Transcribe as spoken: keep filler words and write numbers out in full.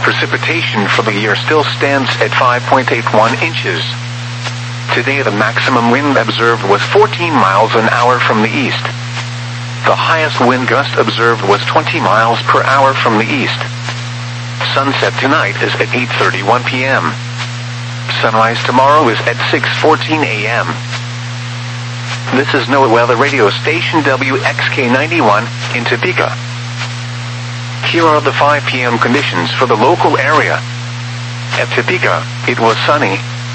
Precipitation for the year still stands at five point eight one inches. Today the maximum wind observed was fourteen miles an hour from the east. The highest wind gust observed was twenty miles per hour from the east. Sunset tonight is at eight thirty-one p.m. Sunrise tomorrow is at six fourteen a.m. This is NOAA Weather Radio Station W X K ninety-one in Topeka. Here are the five p.m. conditions for the local area. At Topeka, it was sunny,